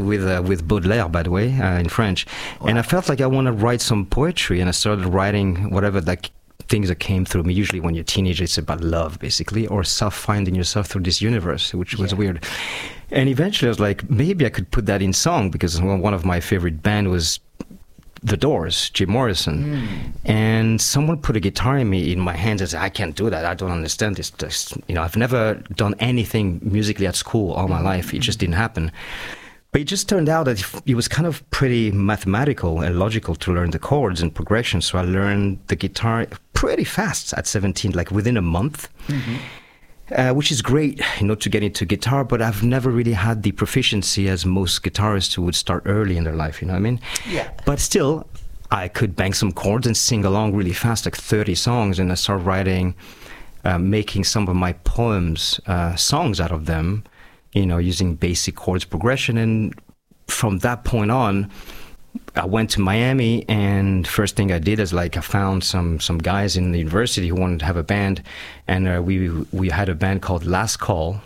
with Baudelaire, by the way, in French. Wow. And I felt like I want to write some poetry, and I started writing whatever like things that came through me. Usually when you're a teenager, it's about love, basically, or finding yourself through this universe, which was weird. And eventually I was like, maybe I could put that in song, because one of my favorite band was The Doors, Jim Morrison. And someone put a guitar in my hands and said, I can't do that. I don't understand this. I've never done anything musically at school all my life. It just didn't happen. But it just turned out that it was kind of pretty mathematical and logical to learn the chords and progressions. So I learned the guitar pretty fast at 17, like within a month, which is great, to get into guitar. But I've never really had the proficiency as most guitarists who would start early in their life, you know what I mean? Yeah. But still, I could bang some chords and sing along really fast, like 30 songs. And I started writing, making some of my poems, songs out of them, using basic chords progression. And from that point on, I went to Miami, and first thing I did is I found some guys in the university who wanted to have a band, and we had a band called Last Call,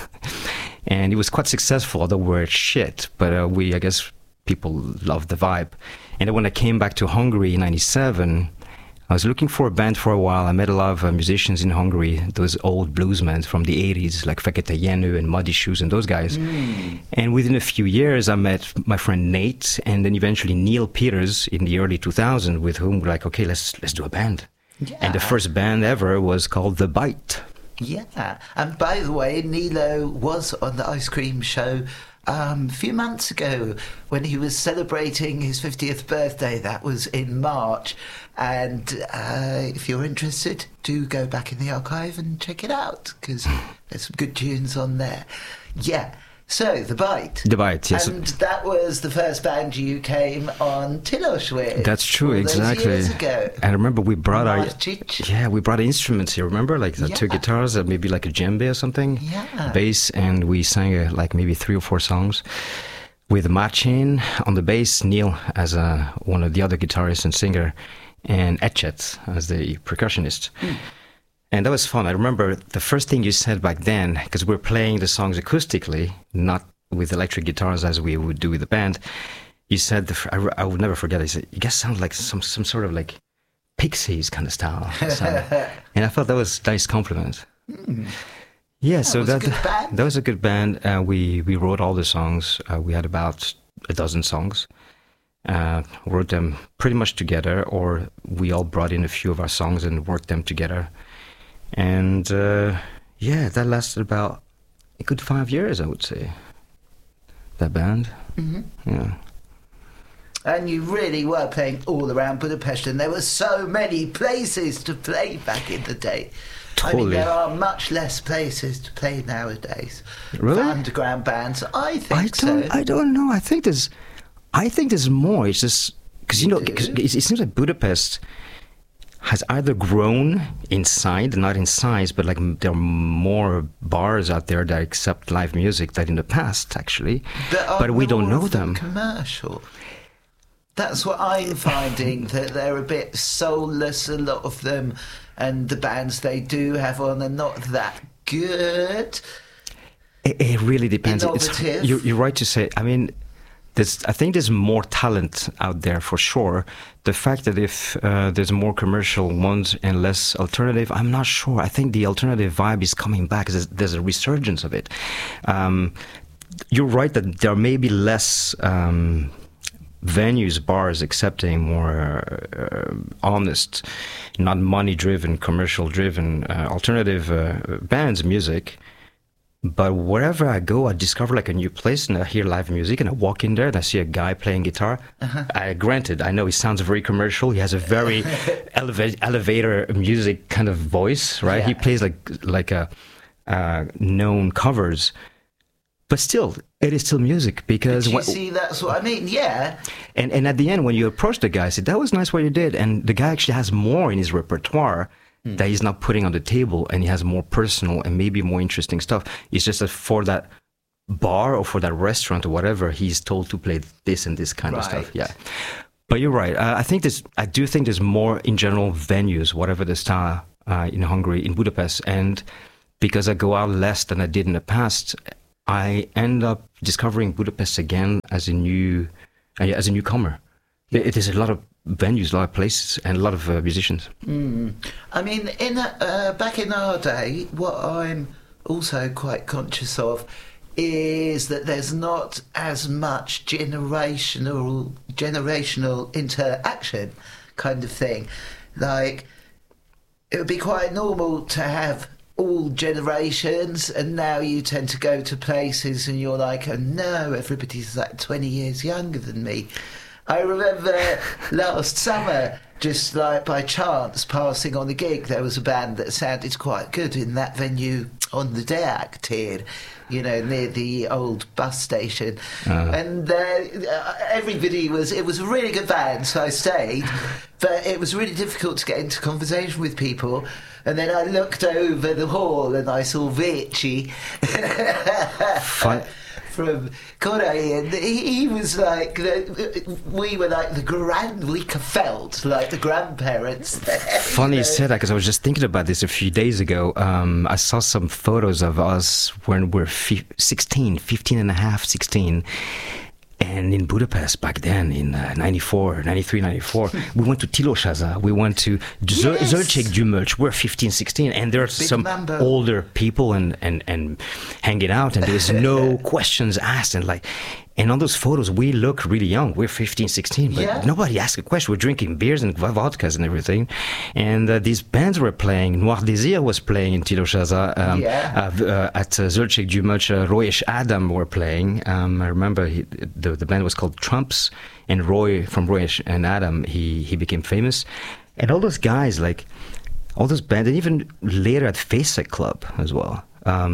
and it was quite successful, although we're shit, but I guess people loved the vibe. And then when I came back to Hungary in '97, I was looking for a band for a while. I met a lot of musicians in Hungary, those old bluesmen from the 80s, like Fekete Jenő and Muddy Shoes and those guys. And within a few years, I met my friend Nate, and then eventually Neil Peters in the early 2000s, with whom we're like, okay, let's do a band. Yeah. And the first band ever was called The Bite. Yeah. And by the way, Nilo was on the Ice Cream Show a few months ago when he was celebrating his 50th birthday. That was in March. And if you're interested, do go back in the archive and check it out, because there's some good tunes on there. Yeah. So, The Bite. The Bite, yes. And that was the first band you came on Tilos with. That's true, exactly. Years ago. And remember, we brought Marcic. we brought instruments here, remember? Like two guitars, maybe like a djembe or something. Yeah. Bass, and we sang like maybe 3 or 4 songs. With Marcin on the bass, Neil as one of the other guitarists and singer, and Etchet as the percussionist. And that was fun. I remember the first thing you said back then, because we're playing the songs acoustically, not with electric guitars as we would do with the band. You said, I would never forget, I said, you guys sound like some sort of Pixies kind of style. And I thought that was a nice compliment. Yeah, so that was a good band. We wrote all the songs. We had about a dozen songs. Wrote them pretty much together, or we all brought in a few of our songs and worked them together. And that lasted about a good 5 years, I would say, that band. Yeah. And you really were playing all around Budapest, and there were so many places to play back in the day. Totally. I mean, there are much less places to play nowadays. Really? For underground bands, I think so. I don't know. I think there's more. It's just because it seems like Budapest has either grown inside, not in size, but like there are more bars out there that accept live music than in the past, actually. But we don't know them. Commercial. That's what I'm finding, that they're a bit soulless, a lot of them, and the bands they do have on are not that good. It really depends. Innovative. You're right to say. I mean, I think there's more talent out there for sure. The fact that if there's more commercial ones and less alternative, I'm not sure. I think the alternative vibe is coming back. There's a resurgence of it. You're right that there may be less venues, bars accepting more honest, not money-driven, commercial-driven alternative bands, music. But wherever I go, I discover like a new place, and I hear live music, and I walk in there and I see a guy playing guitar. Granted, I know he sounds very commercial. He has a very elevator music kind of voice, right? Yeah. He plays like a known covers, but still, it is still music, because you see, that's what I mean. Yeah. And at the end, when you approach the guy, I said, "That was nice what you did," and the guy actually has more in his repertoire that he's not putting on the table, and he has more personal and maybe more interesting stuff. It's just that for that bar or for that restaurant or whatever, he's told to play this and this kind of stuff. Yeah. But you're right. I do think there's more in general venues, whatever the style, in Hungary, in Budapest. And because I go out less than I did in the past, I end up discovering Budapest again as a newcomer. There's a lot of venues, a lot of places, and a lot of musicians. I mean, back in our day, what I'm also quite conscious of is that there's not as much generational interaction kind of thing. Like, it would be quite normal to have all generations, and now you tend to go to places and you're like, oh no, everybody's like 20 years younger than me. I remember last summer, just like by chance, passing on a gig, there was a band that sounded quite good in that venue on the Deák tér, near the old bus station. And everybody it was a really good band, so I stayed, but it was really difficult to get into conversation with people. And then I looked over the hall and I saw Vichy. From Corey, and he was like, we were like we felt like the grandparents there. Funny you said that, because I was just thinking about this a few days ago. I saw some photos of us when we're 15 and a half, 16. And in Budapest back then, in 93, 94, we went to Tiloshaza, we went to Zöldség Gyümölcs, we're 15, 16, and there are some older people and hanging out, and there's no questions asked, and on those photos, we look really young. We're 15, 16, but nobody asked a question. We're drinking beers and vodkas and everything. And these bands were playing. Noir Désir was playing in Tiloshaza. At Zöldség Gyümölcs, Roy és Adam were playing. I remember the band was called Trumps, and Roy, from Roy and Adam, he became famous. And all those guys, all those bands, and even later at Fészek Club as well.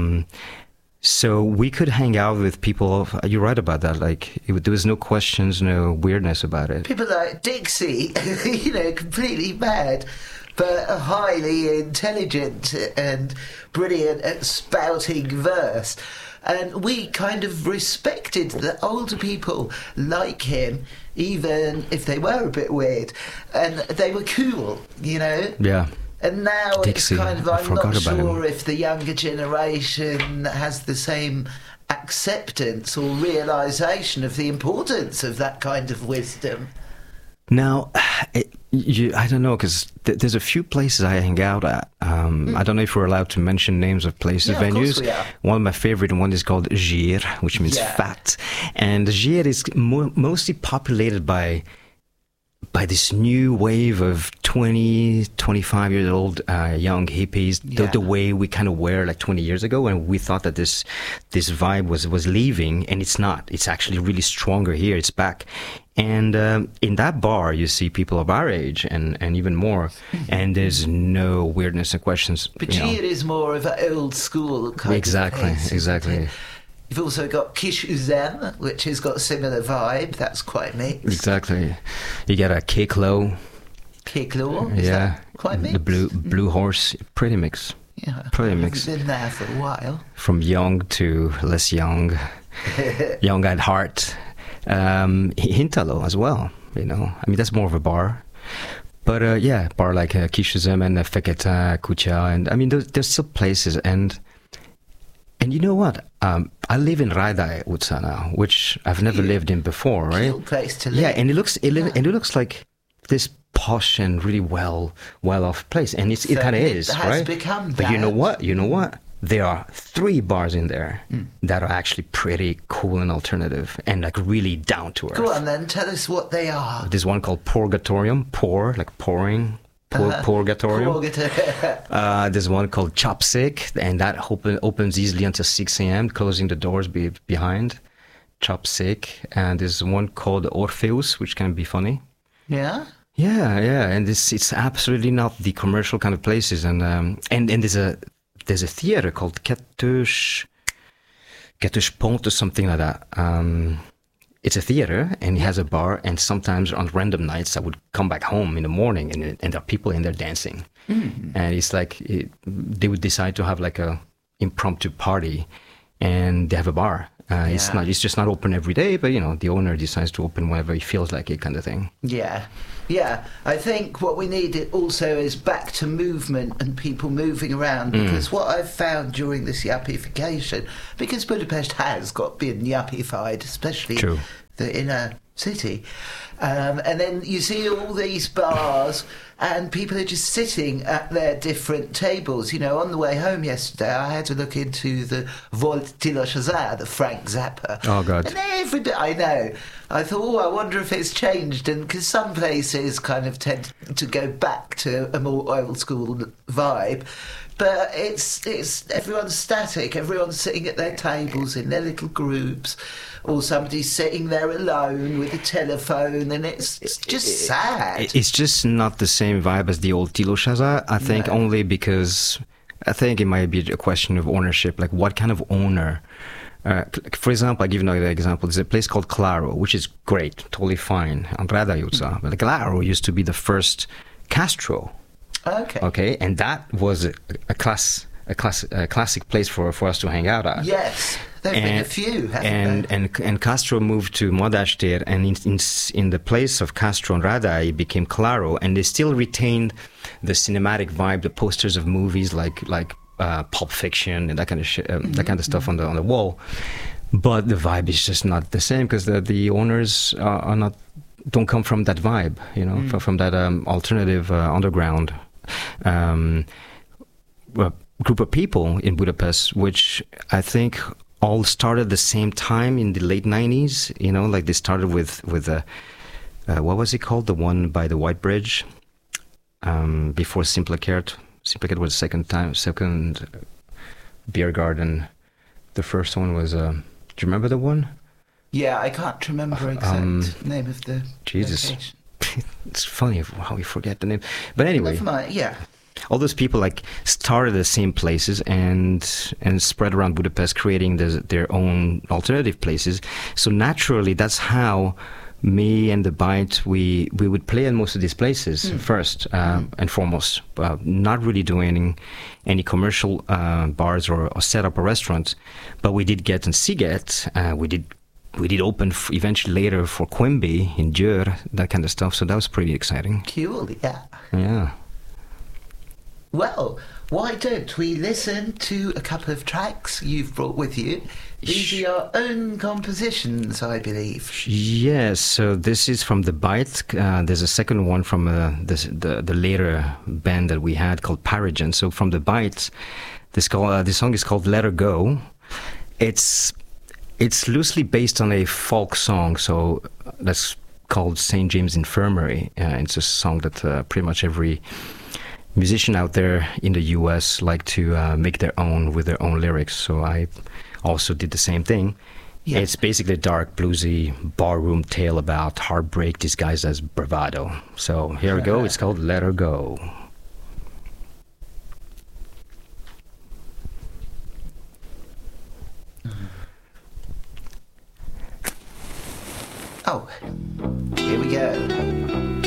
So we could hang out with people. You're right about that. There was no questions, no weirdness about it. People like Dixie, completely mad, but highly intelligent and brilliant at spouting verse. And we kind of respected the older people like him, even if they were a bit weird. And they were cool, Yeah. And now Dixie, it's kind of, I'm not sure if the younger generation has the same acceptance or realisation of the importance of that kind of wisdom. Now, I don't know, because there's a few places I hang out at. I don't know if we're allowed to mention names of places, venues. Of course we are. One of my favorite one is called Gír, which means fat. And Gír is mostly populated by this new wave of 20, 25 years old young hippies, the way we kind of were 20 years ago, and we thought that this vibe was leaving, and it's not. It's actually really stronger here. It's back. And in that bar, you see people of our age and even more, and there's no weirdness and questions. But Gír is more of an old school kind of place. Exactly. You've also got Kis Üzem, which has got a similar vibe. That's quite mixed. Exactly. You get a Kékló. Kékló? Is that quite mixed? The blue horse. Pretty mixed. Yeah. Pretty mixed. I've been there for a while. From young to less young. Young at heart. Hintalo as well. That's more of a bar. But bar like Kis Üzem and Fekete Kutya. And there's still places. And you know what? I live in Ráda utca now, which I've never lived in before, right? Cute place to live. Yeah, and it looks like this posh and really well off place, and it kind of is, right? It has become that. But you know what? There are 3 bars in there that are actually pretty cool and alternative, and really down to earth. Go on then, tell us what they are. There's one called Purgatorium, like pouring. Purgatorium. There's one called Chopsick, and that opens easily until 6 a.m., closing the doors behind. Chopsick. And there's one called Orpheus, which can be funny. Yeah? Yeah, and it's absolutely not the commercial kind of places. And there's a theater called Kettős Pont or something like that. It's a theater, and it has a bar, and sometimes on random nights I would come back home in the morning, and there are people in there dancing. And it's they would decide to have a impromptu party, and they have a bar. It's not. It's just not open every day, but the owner decides to open whenever he feels like it, kind of thing. Yeah. I think what we need also is back to movement and people moving around, because what I've found during this yuppification, because Budapest has been yuppified, especially True. the inner city, and then you see all these bars and people are just sitting at their different tables. On the way home yesterday, I had to look into the Volt Tiloshaza, the Frank Zappa. Oh, God. And every day, I know, I thought, I wonder if it's changed, and because some places kind of tend to go back to a more old school vibe. But it's everyone's static. Everyone's sitting at their tables in their little groups, or somebody's sitting there alone with a telephone, and it's just sad. It's just not the same vibe as the old Tiloshaza. I think only because I think it might be a question of ownership. Like, what kind of owner? For example, I give you another example. There's a place called Claro, which is great, totally fine, on Radajuca. But Claro used to be the first Castro. Okay, and that was a classic place for us to hang out at. Yes, there've been a few, haven't there? And Castro moved to Madástér, and in the place of Castro and Rada, it became Claro, and they still retained the cinematic vibe, the posters of movies like Pulp Fiction and that kind of shit, that kind of stuff on the wall. But the vibe is just not the same, because the owners don't come from that vibe, from that alternative underground group of people in Budapest, which I think all started at the same time in the late 90s. Like they started with what was it called? The one by the White Bridge, before Simplicate. Simplicate was the second beer garden. The first one was, do you remember the one? Yeah, I can't remember exact name of the Jesus. location. It's funny how we forget the name. But anyway. Never mind, yeah. All those people started the same places and spread around Budapest, creating their own alternative places. So naturally, that's how me and the Bite, we would play in most of these places first and foremost, not really doing any commercial bars or set up a restaurant, but we did get and Siget. We did open eventually later for Quimby in Győr, that kind of stuff. So that was pretty exciting. Cool, yeah. Yeah. Well, why don't we listen to a couple of tracks you've brought with you? These are your own compositions, I believe. Yes, so this is from The Bite. There's a second one from the later band that we had called Paragon. So from The Bite, this song is called Let Her Go. It's loosely based on a folk song, so that's called St. James Infirmary. It's a song that pretty much every musician out there in the US like to make their own with their own lyrics. So I also did the same thing. Yeah. It's basically a dark, bluesy barroom tale about heartbreak disguised as bravado. So here we go. It's called Let Her Go. Oh, here we go.